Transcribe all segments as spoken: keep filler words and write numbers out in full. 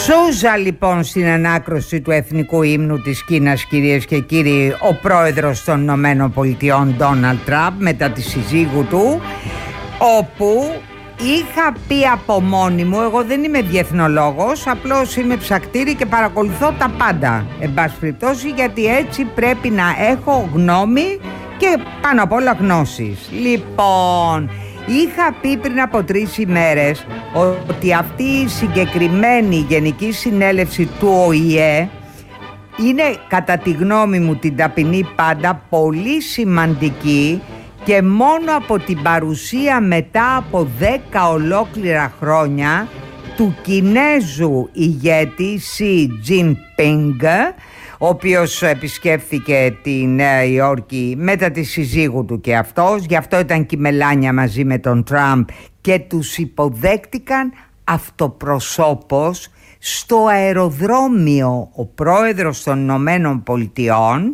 Σούζα λοιπόν στην ανάκρωση του εθνικού ύμνου της Κίνας, κυρίες και κύριοι, ο πρόεδρος των Ηνωμένων Πολιτειών Ντόναλντ Τραμπ μετά τη συζύγου του, όπου είχα πει από μόνη μου, εγώ δεν είμαι διεθνολόγος, απλώς είμαι ψακτήρη και παρακολουθώ τα πάντα, εν πάση περιπτώσει, γιατί έτσι πρέπει να έχω γνώμη και πάνω απ' όλα γνώσεις. Λοιπόν, είχα πει πριν από τρεις ημέρες ότι αυτή η συγκεκριμένη Γενική Συνέλευση του Ο Η Ε είναι, κατά τη γνώμη μου την ταπεινή πάντα, πολύ σημαντική, και μόνο από την παρουσία μετά από δέκα ολόκληρα χρόνια του Κινέζου ηγέτη Σι Τζινπίνγκ, ο οποίος επισκέφθηκε τη Νέα Υόρκη μετά τη συζύγου του και αυτός, γι' αυτό ήταν και η μελάνια μαζί με τον Τραμπ και τους υποδέχτηκαν αυτοπροσώπως στο αεροδρόμιο. Ο πρόεδρος των Ηνωμένων Πολιτειών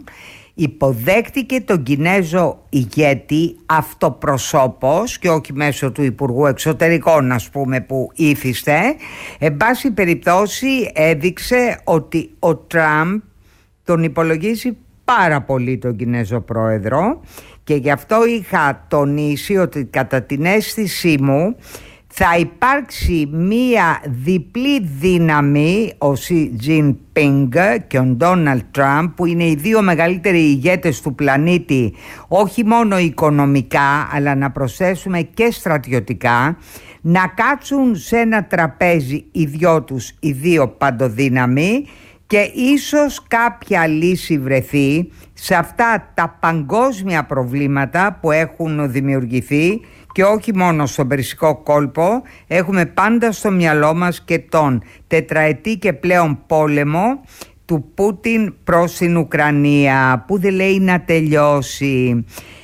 υποδέχτηκε τον Κινέζο ηγέτη αυτοπροσώπως και όχι μέσω του Υπουργού Εξωτερικών, ας πούμε, που ήθιστε. Εν πάση περιπτώσει έδειξε ότι ο Τραμπ τον υπολογίζει πάρα πολύ τον Κινέζο πρόεδρο, και γι' αυτό είχα τονίσει ότι κατά την αίσθησή μου θα υπάρξει μία διπλή δύναμη, ο Σι Τζινπίνγκ και ο Ντόναλντ Τραμπ, που είναι οι δύο μεγαλύτεροι ηγέτες του πλανήτη, όχι μόνο οικονομικά αλλά να προσθέσουμε και στρατιωτικά, να κάτσουν σε ένα τραπέζι οι δυο τους, οι δύο παντοδύναμοι, και ίσως κάποια λύση βρεθεί σε αυτά τα παγκόσμια προβλήματα που έχουν δημιουργηθεί, και όχι μόνο στον Περσικό κόλπο. Έχουμε πάντα στο μυαλό μας και τον τετραετή και πλέον πόλεμο του Πούτιν προς την Ουκρανία, που δεν λέει να τελειώσει.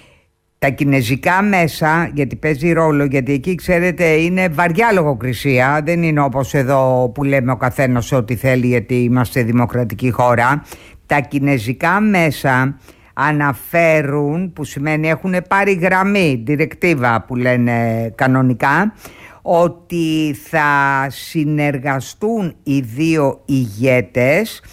Τα κινέζικα μέσα, γιατί παίζει ρόλο, γιατί εκεί ξέρετε είναι βαριά λογοκρισία, δεν είναι όπως εδώ που λέμε ο καθένας ό,τι θέλει γιατί είμαστε δημοκρατική χώρα. Τα κινέζικα μέσα αναφέρουν, που σημαίνει έχουν πάρει γραμμή, διρεκτίβα που λένε κανονικά, ότι θα συνεργαστούν οι δύο ηγέτες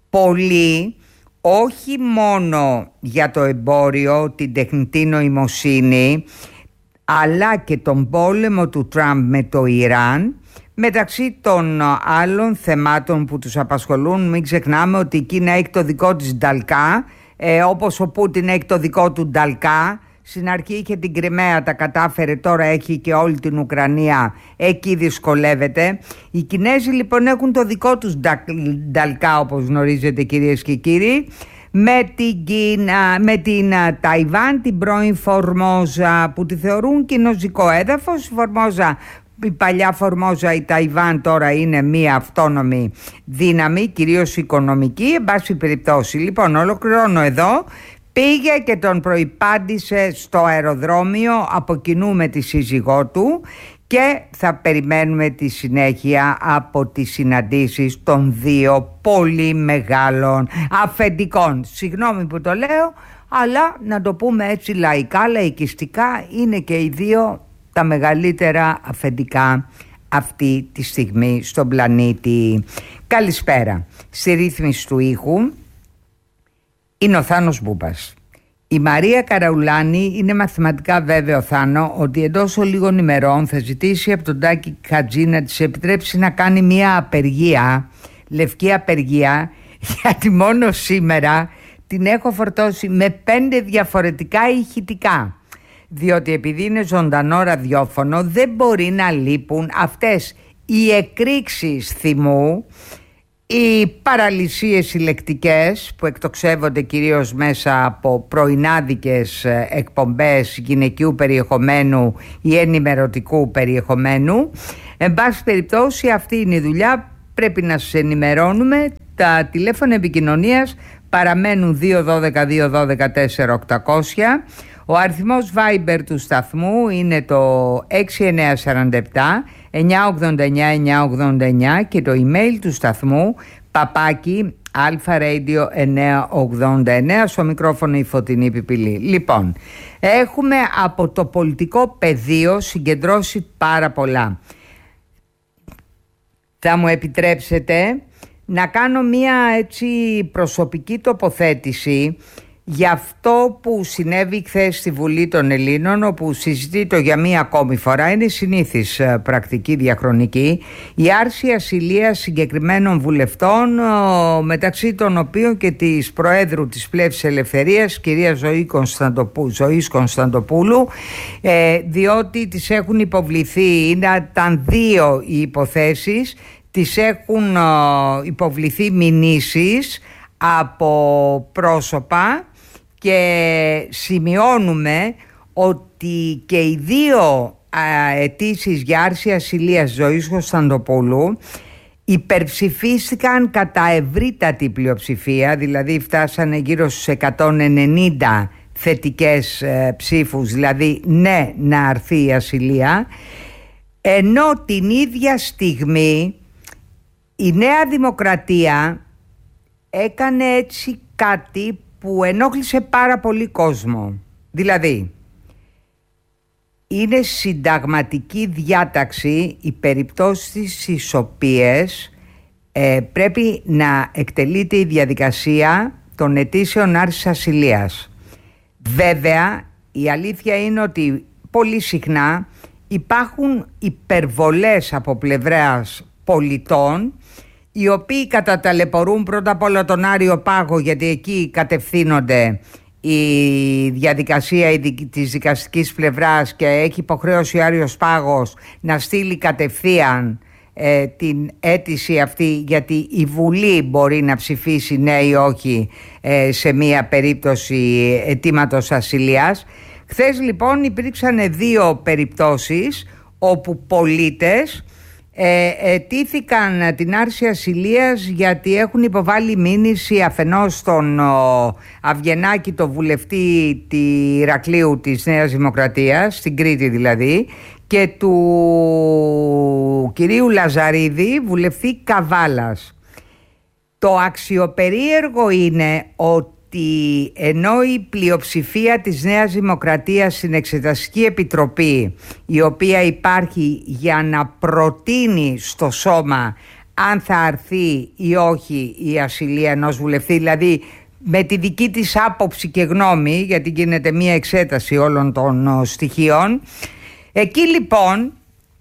πολύ, όχι μόνο για το εμπόριο, την τεχνητή νοημοσύνη, αλλά και τον πόλεμο του Τραμπ με το Ιράν, μεταξύ των άλλων θεμάτων που τους απασχολούν. Μην ξεχνάμε ότι η Κίνα έχει το δικό της Νταλκά, ε, όπως ο Πούτιν έχει το δικό του Νταλκά. Στην αρχή είχε την Κριμαία, τα κατάφερε, τώρα έχει και όλη την Ουκρανία, εκεί δυσκολεύεται. Οι Κινέζοι λοιπόν έχουν το δικό τους Νταλκά, όπως γνωρίζετε κυρίες και κύριοι, με την, Κίνα, με την Ταϊβάν, την πρώην Φορμόζα, που τη θεωρούν κινέζικο έδαφος. Η Φορμόζα, η παλιά Φορμόζα, η Ταϊβάν τώρα είναι μία αυτόνομη δύναμη, κυρίως οικονομική, εν πάση περιπτώσει. Λοιπόν, ολοκληρώνω εδώ. Πήγε και τον προϋπάντησε στο αεροδρόμιο από κοινού με τη σύζυγό του, και θα περιμένουμε τη συνέχεια από τις συναντήσεις των δύο πολύ μεγάλων αφεντικών. Συγγνώμη που το λέω, αλλά να το πούμε έτσι λαϊκά, λαϊκιστικά, είναι και οι δύο τα μεγαλύτερα αφεντικά αυτή τη στιγμή στον πλανήτη. Καλησπέρα. Στη ρύθμιση του ήχου είναι ο Θάνος Μπούμπας. Η Μαρία Καραουλάνη είναι μαθηματικά βέβαιο, Θάνο, ότι εντός λίγων ημερών θα ζητήσει από τον Τάκη Χατζή να της επιτρέψει να κάνει μια απεργία, λευκή απεργία, γιατί μόνο σήμερα την έχω φορτώσει με πέντε διαφορετικά ηχητικά. Διότι επειδή είναι ζωντανό ραδιόφωνο δεν μπορεί να λείπουν αυτές οι εκρήξεις θυμού, οι παραλυσίες συλλεκτικές που εκτοξεύονται κυρίως μέσα από πρωινάδικες εκπομπές γυναικείου περιεχομένου ή ενημερωτικού περιεχομένου. Εν πάση περιπτώσει αυτή είναι η δουλειά, πρέπει να σας ενημερώνουμε. Τα τηλέφωνα επικοινωνίας παραμένουν δύο ένα δύο δύο ένα δύο τέσσερα οκτακόσια. Ο αριθμός Viber του σταθμού είναι το έξι εννιά τέσσερα επτά εννιά ογδόντα εννιά εννιά ογδόντα εννιά και το email του σταθμού παπάκι αλφα-radio εννιά ογδόντα εννιά. Στο μικρόφωνο η Φωτεινή Πιπηλή. Λοιπόν, έχουμε από το πολιτικό πεδίο συγκεντρώσει πάρα πολλά. Θα μου επιτρέψετε να κάνω μία έτσι προσωπική τοποθέτηση για αυτό που συνέβη χθες στη Βουλή των Ελλήνων, όπου συζητείται για μία ακόμη φορά, είναι συνήθις πρακτική διαχρονική, η άρση ασυλίας συγκεκριμένων βουλευτών, μεταξύ των οποίων και της Προέδρου της Πλεύσης Ελευθερίας, κυρία Ζωή Κωνσταντοπού, Ζωής Κωνσταντοπούλου, ε, διότι τις έχουν υποβληθεί, ήταν δύο οι υποθέσεις, τις έχουν υποβληθεί μηνύσεις από πρόσωπα και σημειώνουμε ότι και οι δύο αιτήσεις για άρση ασυλίας Ζωής Κωνσταντοπούλου υπερψηφίστηκαν κατά ευρύτατη πλειοψηφία, δηλαδή φτάσανε γύρω στους εκατόν ενενήντα θετικές ε, ψήφους, δηλαδή ναι να αρθεί η ασυλία, ενώ την ίδια στιγμή η Νέα Δημοκρατία έκανε έτσι κάτι που ενόχλησε πάρα πολύ κόσμο. Δηλαδή, είναι συνταγματική διάταξη οι περιπτώσεις στις οποίες ε, πρέπει να εκτελείται η διαδικασία των αιτήσεων άρσης ασυλίας. Βέβαια, η αλήθεια είναι ότι πολύ συχνά υπάρχουν υπερβολές από πλευράς πολιτών, οι οποίοι καταταλαιπωρούν πρώτα απ' όλα τον Άριο Πάγο, γιατί εκεί κατευθύνονται η διαδικασία της δικαστικής πλευράς και έχει υποχρέωση ο Άριος Πάγος να στείλει κατευθείαν ε, την αίτηση αυτή, γιατί η Βουλή μπορεί να ψηφίσει ναι ή όχι ε, σε μία περίπτωση αιτήματος ασυλίας. Χθες λοιπόν υπήρξαν δύο περιπτώσεις όπου πολίτες Ε, αιτήθηκαν την άρση ασυλίας γιατί έχουν υποβάλει μήνυση αφενός στον ο, Αυγενάκη, το βουλευτή του Ηρακλείου της Νέας Δημοκρατίας, στην Κρήτη δηλαδή, και του κυρίου Λαζαρίδη, βουλευτή Καβάλας. Το αξιοπερίεργο είναι ότι ότι ενώ η πλειοψηφία της Νέας Δημοκρατίας στην Εξεταστική Επιτροπή, η οποία υπάρχει για να προτείνει στο σώμα αν θα αρθεί ή όχι η ασυλία ενός βουλευτή, δηλαδή με τη δική της άποψη και γνώμη, γιατί γίνεται μία εξέταση όλων των στοιχείων, εκεί λοιπόν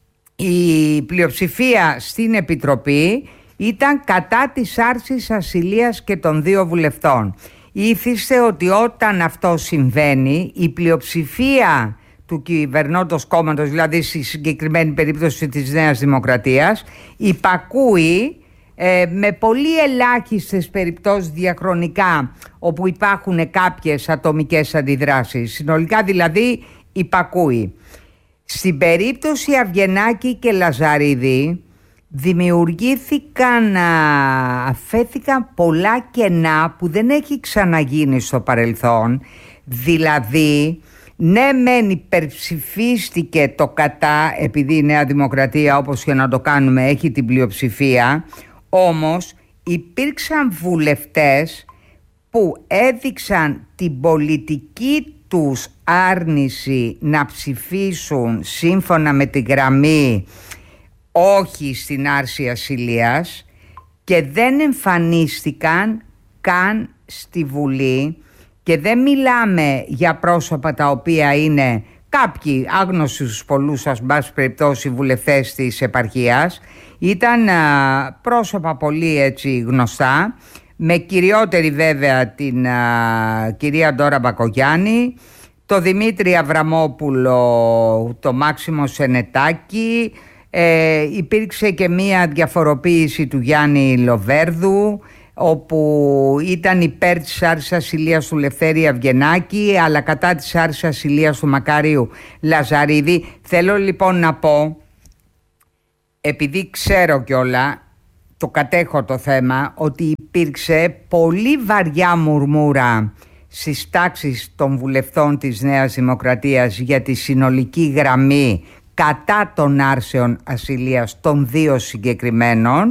η πλειοψηφία στην Επιτροπή ήταν κατά της άρσης ασυλίας και των δύο βουλευτών. Ήθιστε ότι όταν αυτό συμβαίνει, η πλειοψηφία του κυβερνώντος κόμματος, δηλαδή στη συγκεκριμένη περίπτωση της Νέας Δημοκρατίας, υπακούει ε, με πολύ ελάχιστες περιπτώσεις διαχρονικά όπου υπάρχουν κάποιες ατομικές αντιδράσεις. Συνολικά δηλαδή υπακούει. Στην περίπτωση Αυγενάκη και Λαζαρίδη δημιουργήθηκαν, αφέθηκαν πολλά κενά που δεν έχει ξαναγίνει στο παρελθόν. Δηλαδή, ναι μεν υπερψηφίστηκε το κατά, επειδή η Νέα Δημοκρατία, όπως και να το κάνουμε, έχει την πλειοψηφία, όμως υπήρξαν βουλευτές που έδειξαν την πολιτική τους άρνηση να ψηφίσουν σύμφωνα με τη γραμμή όχι στην άρση ασυλίας και δεν εμφανίστηκαν καν στη Βουλή, και δεν μιλάμε για πρόσωπα τα οποία είναι κάποιοι άγνωστοι στους πολλούς, ας πάση περιπτώσει, βουλευτές της επαρχίας. Ήταν α, πρόσωπα πολύ έτσι γνωστά, με κυριότερη βέβαια την α, κυρία Ντόρα Μπακογιάννη, το Δημήτρη Αβραμόπουλο, το Μάξιμο Σενετάκη. Ε, υπήρξε και μία διαφοροποίηση του Γιάννη Λοβέρδου, όπου ήταν υπέρ της άρσης ασυλίας του Λευτέρη Αυγενάκη, αλλά κατά της άρσης ασυλίας του Μακάριου Λαζαρίδη. Θέλω λοιπόν να πω, επειδή ξέρω κιόλα, το κατέχω το θέμα, ότι υπήρξε πολύ βαριά μουρμούρα στις τάξεις των βουλευτών της Νέας Δημοκρατίας για τη συνολική γραμμή κατά των άρσεων ασυλίας των δύο συγκεκριμένων,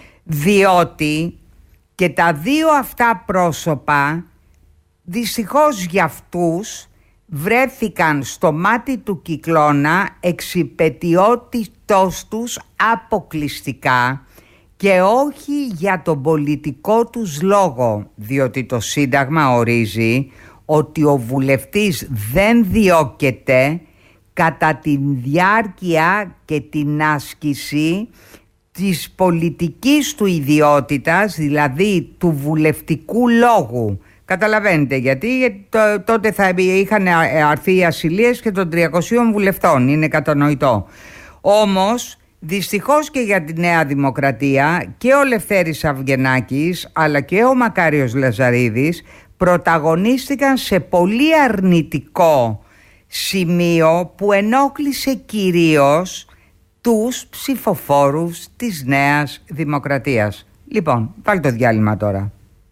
διότι και τα δύο αυτά πρόσωπα, δυστυχώς για αυτούς, βρέθηκαν στο μάτι του κυκλώνα εξυπαιτιότητός τους αποκλειστικά και όχι για τον πολιτικό τους λόγο, διότι το Σύνταγμα ορίζει ότι ο βουλευτής δεν διώκεται κατά τη διάρκεια και την άσκηση της πολιτικής του ιδιότητας, δηλαδή του βουλευτικού λόγου. Καταλαβαίνετε γιατί, γιατί τότε θα είχαν αρθεί οι ασυλίες και των τριακοσίων βουλευτών, είναι κατανοητό. Όμως δυστυχώς και για τη Νέα Δημοκρατία και ο Λευτέρης Αυγενάκης αλλά και ο Μακάριος Λαζαρίδης πρωταγωνίστηκαν σε πολύ αρνητικό σημείο που ενόχλησε κυρίως τους ψηφοφόρους της Νέας Δημοκρατίας. Λοιπόν, πάλι το διάλειμμα τώρα.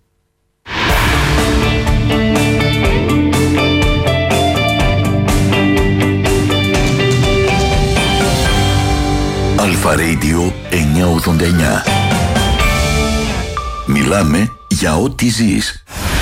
Αλφα Radio εννιακόσια ογδόντα εννιά. Μιλάμε για ό,τι ζεις.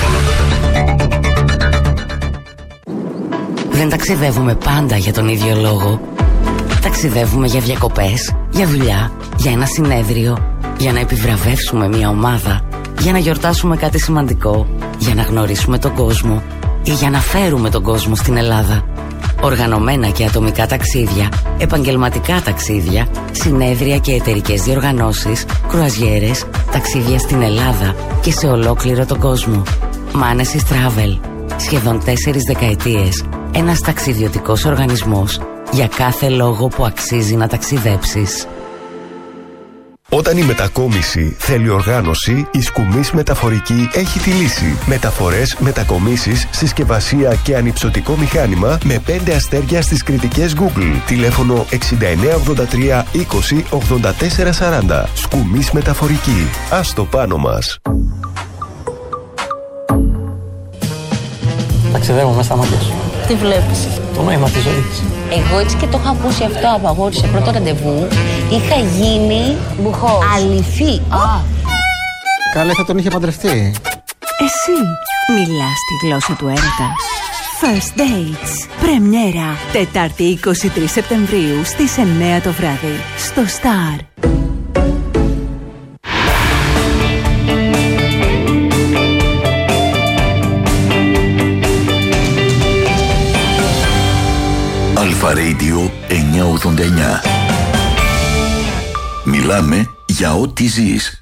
Δεν ταξιδεύουμε πάντα για τον ίδιο λόγο. Ταξιδεύουμε για διακοπές, για δουλειά, για ένα συνέδριο, για να επιβραβεύσουμε μια ομάδα, για να γιορτάσουμε κάτι σημαντικό, για να γνωρίσουμε τον κόσμο ή για να φέρουμε τον κόσμο στην Ελλάδα. Οργανωμένα και ατομικά ταξίδια, επαγγελματικά ταξίδια, συνέδρια και εταιρικές διοργανώσεις, κρουαζιέρες, ταξίδια στην Ελλάδα και σε ολόκληρο τον κόσμο. Manesis Travel. Σχεδόν τέσσερις δεκαετίες. Ένας ταξιδιωτικός οργανισμός για κάθε λόγο που αξίζει να ταξιδέψεις. Όταν η μετακόμιση θέλει οργάνωση, η Σκουμής Μεταφορική έχει τη λύση. Μεταφορές, μετακομίσεις, συσκευασία και ανυψωτικό μηχάνημα με πέντε αστέρια στις κριτικές Google. Τηλέφωνο εξήντα εννέα ογδόντα τρία είκοσι ογδόντα τέσσερα σαράντα. Σκουμής Μεταφορική. Ας το πάνω μας. Ταξιδεύω μέσα στα μάτια σου. Τι βλέπεις? Το νόημα της ζωής. Εγώ έτσι και το είχα ακούσει αυτό από αγόρι σε πρώτο ραντεβού. Είχα γίνει μπουχός. Αληθή. Α. Καλέ, θα τον είχε παντρευτεί. Εσύ μιλάς τη γλώσσα του έρωτα. First Dates. Πρεμιέρα. Τετάρτη είκοσι τρεις Σεπτεμβρίου στις εννέα το βράδυ. Στο Star. Αλφα Radio εννιακόσια ογδόντα εννιά. Μιλάμε για ό,τι ζεις.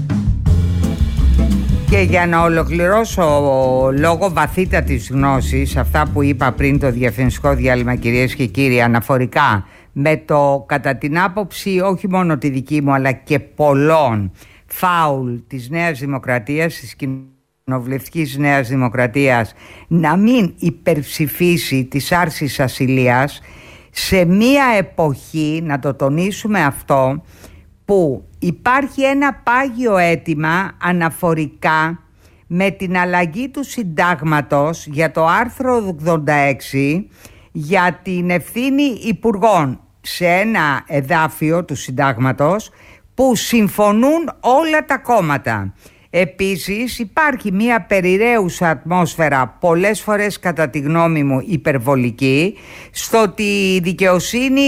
Και για να ολοκληρώσω λόγω βαθύτατης γνώσης αυτά που είπα πριν το διαφημιστικό διάλειμμα, κυρίες και κύριοι, αναφορικά με το κατά την άποψη όχι μόνο τη δική μου αλλά και πολλών φάουλ της Νέας Δημοκρατίας, της κοινοβουλευτικής Νέας Δημοκρατίας, να μην υπερψηφίσει της άρσης ασυλίας σε μία εποχή, να το τονίσουμε αυτό, που υπάρχει ένα πάγιο αίτημα αναφορικά με την αλλαγή του συντάγματος για το άρθρο ογδόντα έξι για την ευθύνη υπουργών σε ένα εδάφιο του συντάγματος που συμφωνούν όλα τα κόμματα. Επίσης υπάρχει μια περιραίουσα ατμόσφαιρα, πολλές φορές κατά τη γνώμη μου υπερβολική, στο ότι η δικαιοσύνη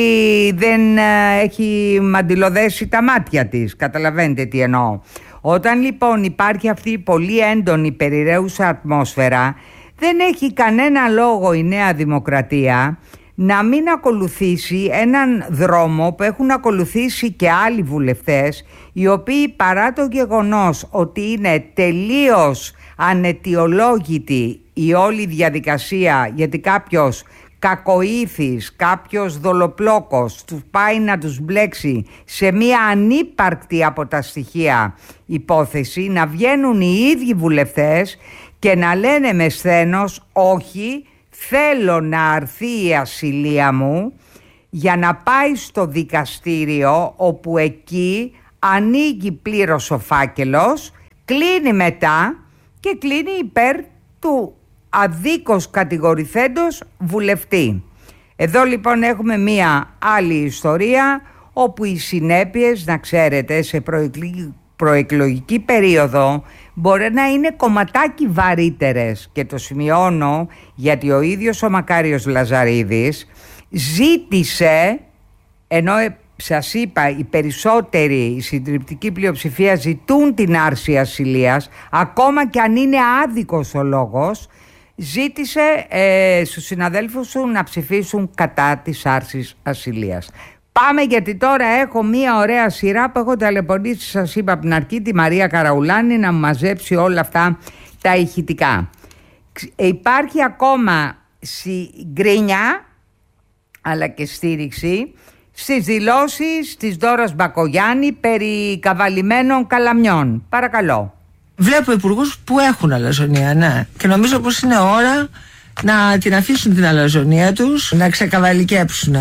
δεν έχει μαντιλοδέσει τα μάτια της. Καταλαβαίνετε τι εννοώ. Όταν λοιπόν υπάρχει αυτή η πολύ έντονη περιραίουσα ατμόσφαιρα, δεν έχει κανένα λόγο η Νέα Δημοκρατία να μην ακολουθήσει έναν δρόμο που έχουν ακολουθήσει και άλλοι βουλευτές, οι οποίοι παρά το γεγονός ότι είναι τελείως αναιτιολόγητη η όλη διαδικασία, γιατί κάποιος κακοήθης, κάποιος δολοπλόκος τους πάει να τους μπλέξει σε μία ανύπαρκτη από τα στοιχεία υπόθεση, να βγαίνουν οι ίδιοι βουλευτές και να λένε με σθένος όχι, θέλω να αρθεί η ασυλία μου, για να πάει στο δικαστήριο, όπου εκεί ανοίγει πλήρως ο φάκελος, κλείνει μετά και κλείνει υπέρ του αδίκως κατηγορηθέντος βουλευτή. Εδώ λοιπόν έχουμε μία άλλη ιστορία, όπου οι συνέπειες, να ξέρετε, σε προεκλογικά προεκλογική περίοδο μπορεί να είναι κομματάκι βαρύτερες, και το σημειώνω γιατί ο ίδιος ο Μακάριος Λαζαρίδης ζήτησε, ενώ σας είπα οι περισσότεροι, η συντριπτική πλειοψηφία ζητούν την άρση ασυλίας, ακόμα και αν είναι άδικος ο λόγος, ζήτησε ε, στους συναδέλφους σου να ψηφίσουν κατά της άρσης ασυλίας. Πάμε, γιατί τώρα έχω μία ωραία σειρά που έχω ταλαιπωρήσει, σας είπα από την αρχή, τη Μαρία Καραουλάνη να μου μαζέψει όλα αυτά τα ηχητικά. Υπάρχει ακόμα συγκρίνια αλλά και στήριξη στις δηλώσεις της Δώρας Μπακογιάννη περί καβαλημένων καλαμιών. Παρακαλώ. Βλέπω υπουργούς που έχουν αλαζονία, ναι. Και νομίζω πως είναι ώρα να την αφήσουν την αλαζονία τους, να ξεκαβαλικέψουν.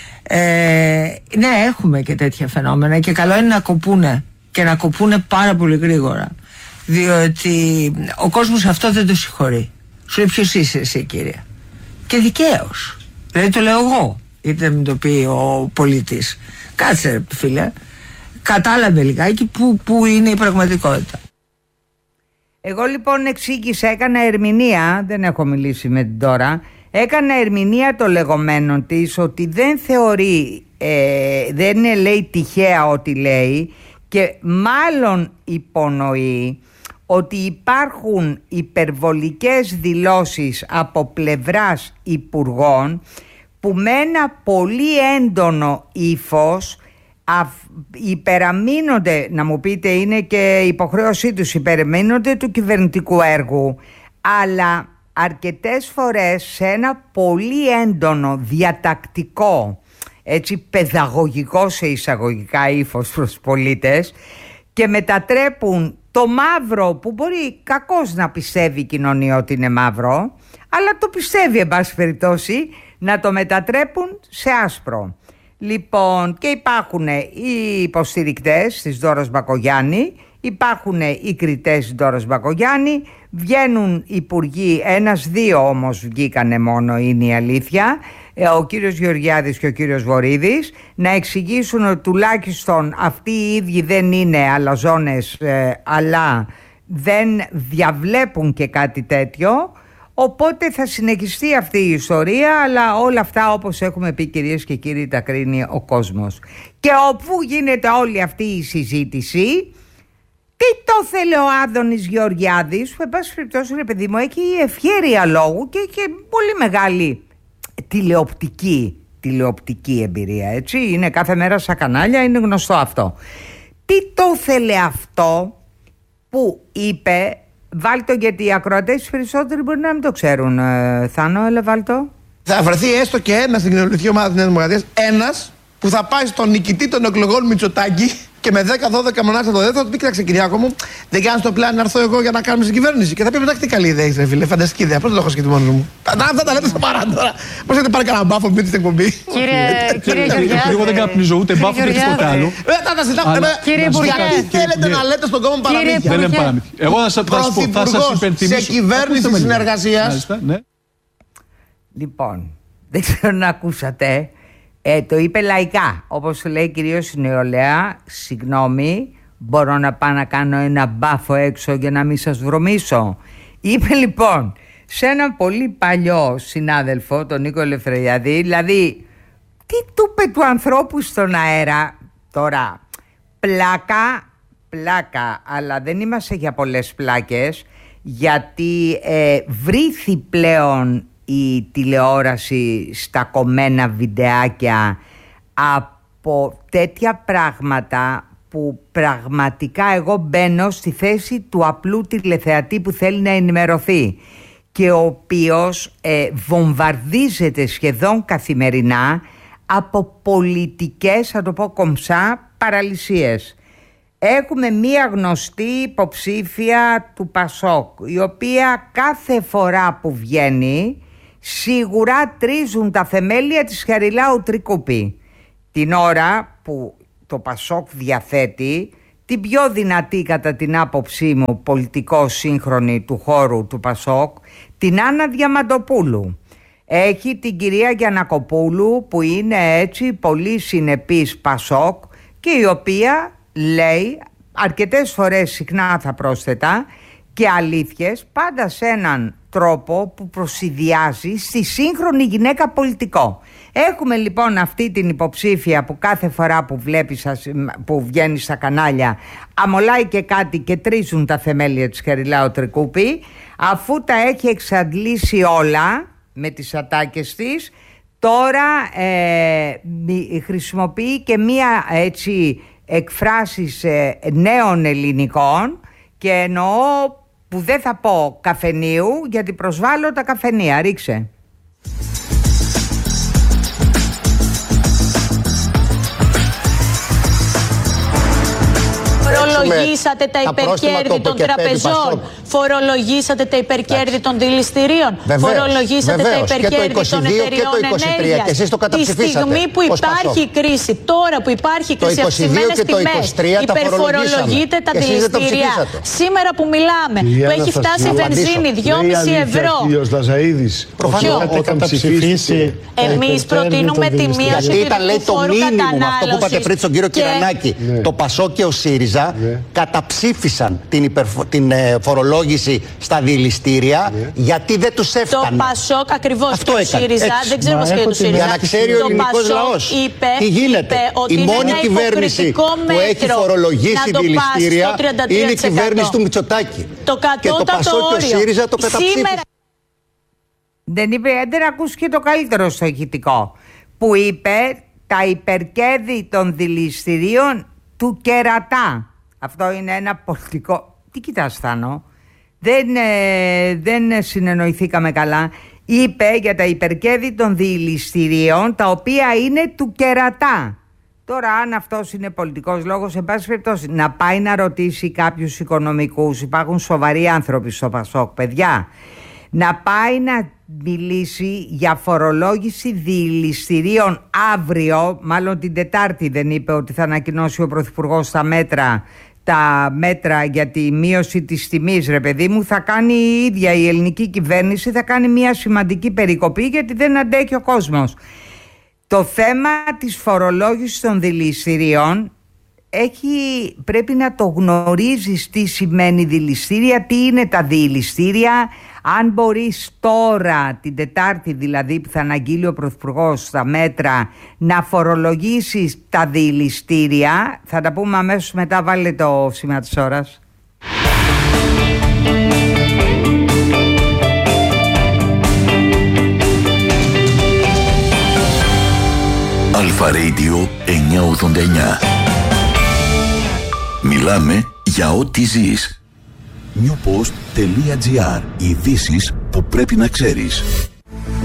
Ε, ναι, έχουμε και τέτοια φαινόμενα και καλό είναι να κοπούνε, και να κοπούνε πάρα πολύ γρήγορα. Διότι ο κόσμος αυτό δεν το συγχωρεί. Σου λέει ποιος είσαι εσύ, κύριε. Και δικαίως. Δηλαδή το λέω εγώ, είτε μην το πει ο πολίτης. Κάτσε, φίλε, κατάλαβε λιγάκι που, που είναι η πραγματικότητα. Εγώ λοιπόν εξήγησα, έκανα ερμηνεία, δεν έχω μιλήσει με την τώρα, έκανα ερμηνεία το λεγόμενο της ότι δεν θεωρεί, ε, δεν είναι, λέει, τυχαία ό,τι λέει, και μάλλον υπονοεί ότι υπάρχουν υπερβολικές δηλώσεις από πλευράς υπουργών που με ένα πολύ έντονο ύφος υπεραμείνονται, να μου πείτε είναι και υποχρέωσή τους, υπεραμείνονται του κυβερνητικού έργου, αλλά αρκετές φορές σε ένα πολύ έντονο διατακτικό, έτσι παιδαγωγικό σε εισαγωγικά ύφος προς πολίτες, και μετατρέπουν το μαύρο, που μπορεί κακώς να πιστεύει η κοινωνία ότι είναι μαύρο, αλλά το πιστεύει εν πάση περιπτώσει, να το μετατρέπουν σε άσπρο. Λοιπόν, και υπάρχουν οι υποστηρικτές της Δώρας Μπακογιάννη, υπάρχουν οι κριτές της Δώρας Μπακογιάννη, βγαίνουν υπουργοί, ένας δύο όμως βγήκανε μόνο, είναι η αλήθεια, ο κύριος Γεωργιάδης και ο κύριος Βορίδης, να εξηγήσουν ότι τουλάχιστον αυτοί οι ίδιοι δεν είναι αλαζόνες, ε, αλλά δεν διαβλέπουν και κάτι τέτοιο. Οπότε θα συνεχιστεί αυτή η ιστορία, αλλά όλα αυτά, όπως έχουμε πει, κυρίες και κύριοι, τα κρίνει ο κόσμος. Και όπου γίνεται όλη αυτή η συζήτηση, τι το θέλει ο Άδωνης Γεωργιάδης, που εν πάση περιπτώσει, ρε παιδί μου, έχει ευχέρεια λόγου και έχει πολύ μεγάλη τηλεοπτική, τηλεοπτική εμπειρία, έτσι, είναι κάθε μέρα στα κανάλια, είναι γνωστό αυτό. Τι το θέλει αυτό που είπε? Βάλτο, γιατί οι ακροατές περισσότεροι μπορεί να μην το ξέρουν. ε, Θάνο, έλα βάλτο. Θα βρεθεί έστω και ένας στην κοινωνική ομάδα της Νέας Δημοκρατίας, ένας που θα πάει στον νικητή των εκλογών Μητσοτάκη και με δέκα δώδεκα μονάδες το δεύτερο, θα του πει: κοίταξε, Κυριάκο μου, δεν κάνεις το πλάνο να έρθω εγώ για να κάνουμε συγκυβέρνηση. Και θα πει: εντάξει, τι καλή ιδέα έχεις, ρε φίλε, φανταστική ιδέα. Πώς το έχω σκεφτεί μόνος μου. Αυτά τα λέτε στο παρά τώρα. Πώς έχετε πάρει κανένα μπάφο με την εκπομπή? Κύριε Γεωργιάδη. Εγώ δεν καπνίζω ούτε μπάφο ούτε τίποτα άλλο. Κύριε Υπουργέ, τι θέλετε να λέτε στον κόμμα παραμύθια? Δεν λέμε παραμύθια. Εγώ θα σας υπενθυμίσω. Σε κυβέρνηση συνεργασίας. Λοιπόν, δεν ξέρω να ακούσατε. Ε, το είπε λαϊκά, όπως λέει κυρίως η νεολαία. Συγγνώμη, μπορώ να πάω να κάνω ένα μπάφο έξω για να μην σας βρωμίσω? Είπε λοιπόν σε έναν πολύ παλιό συνάδελφο, τον Νίκο Ελευθεριάδη, δηλαδή τι του είπε του ανθρώπου στον αέρα? Τώρα πλάκα, πλάκα, αλλά δεν είμαστε για πολλές πλάκες, γιατί ε, βρήθη πλέον η τηλεόραση στα κομμένα βιντεάκια από τέτοια πράγματα που πραγματικά εγώ μπαίνω στη θέση του απλού τηλεθεατή που θέλει να ενημερωθεί και ο οποίος ε, βομβαρδίζεται σχεδόν καθημερινά από πολιτικές, θα το πω κομψά, παραλυσίες. Έχουμε μία γνωστή υποψήφια του Πασόκ, η οποία κάθε φορά που βγαίνει σίγουρα τρίζουν τα θεμέλια της Χαριλάου Τρικούπη. Την ώρα που το Πασόκ διαθέτει την πιο δυνατή, κατά την άποψή μου, πολιτικό σύγχρονη του χώρου του Πασόκ, την Άννα Διαμαντοπούλου. Έχει την κυρία Γιαννακοπούλου που είναι έτσι πολύ συνεπής Πασόκ και η οποία λέει αρκετές φορές, συχνά θα πρόσθετα, και αλήθειες, πάντα σε έναν τρόπο που προσιδιάζει στη σύγχρονη γυναίκα πολιτικό. Έχουμε λοιπόν αυτή την υποψήφια που κάθε φορά που βλέπεις, που βγαίνει στα κανάλια, αμολάει και κάτι και τρίζουν τα θεμέλια της Χαριλάου Τρικούπη, αφού τα έχει εξαντλήσει όλα με τις ατάκες της. Τώρα ε, χρησιμοποιεί και μία έτσι εκφράσεις ε, νέων ελληνικών, και εννοώ, που δεν θα πω καφενείου, γιατί προσβάλλω τα καφενεία. Ρίξε. Φορολογήσατε τα υπερκέρδη των τραπεζών. Φορολογήσατε τα υπερκέρδη των δηληστηρίων. Φορολογήσατε τα υπερκέρδη των εταιριών ενέργειας. Τη στιγμή που υπάρχει κρίση, τώρα που υπάρχει κρίση, αυξημένες τιμές, υπερφορολογείτε τα δηληστήρια. Σήμερα που μιλάμε, που έχει φτάσει η βενζίνη δυόμισι ευρώ. Εμείς προτείνουμε τη μείωση του ιδιωτικού φόρου κατανάλωσης. Αυτό που είπατε πριν στον κύριο Κυρανάκη, το ΠΑΣΟΚ και ο ΣΥΡΙΖΑ ναι. καταψήφισαν την, υπερφο... την ε, φορολόγηση στα δηληστήρια ναι. γιατί δεν τους έφτανε. Το ΠΑΣΟΚ ακριβώς και ο ΣΥΡΙΖΑ, έτσι. Δεν ξέρω πώς και το ΣΥΡΙΖΑ. Για να ξέρει ο ελληνικός λαός τι γίνεται. Είπε η μόνη κυβέρνηση που έχει φορολογήσει δηληστήρια είναι η κυβέρνηση του Μητσοτάκη. Το και το ΠΑΣΟΚ και ο ΣΥΡΙΖΑ το καταψήφισαν. Δεν είπε, δεν ακούστηκε το καλύτερο στο ηχητικό, που είπε τα υπερκέρδη των δηληστηρίων του κερατά. Αυτό είναι ένα πολιτικό... Τι κοιτάς, Θάνο? Δεν, ε, δεν συνεννοηθήκαμε καλά. Είπε για τα υπερκέρδη των δηληστηρίων, τα οποία είναι του κερατά. Τώρα, αν αυτός είναι πολιτικός λόγος, σε πάση περιπτώσει, να πάει να ρωτήσει κάποιους οικονομικούς, υπάρχουν σοβαροί άνθρωποι στο ΠΑΣΟΚ, παιδιά, να πάει να μιλήσει για φορολόγηση δηληστηρίων αύριο, μάλλον την Τετάρτη δεν είπε ότι θα ανακοινώσει ο Πρωθυπουργός τα μέτρα, τα μέτρα για τη μείωση της τιμής, ρε παιδί μου, θα κάνει η ίδια η ελληνική κυβέρνηση, θα κάνει μια σημαντική περικοπή, γιατί δεν αντέχει ο κόσμος. Το θέμα της φορολόγησης των δηληστηρίων έχει, πρέπει να το γνωρίζεις τι σημαίνει δηληστήρια, τι είναι τα δηληστήρια. Αν μπορείς τώρα, την Τετάρτη δηλαδή που θα αναγγείλει ο Πρωθυπουργός στα μέτρα, να φορολογήσεις τα δηληστήρια, θα τα πούμε αμέσως μετά. Βάλε το σήμα της ώρας. Αλφα Radio εννιακόσια ογδόντα εννιά. Μιλάμε για ό,τι ζεις. newpost.gr. Ειδήσεις που πρέπει να ξέρεις.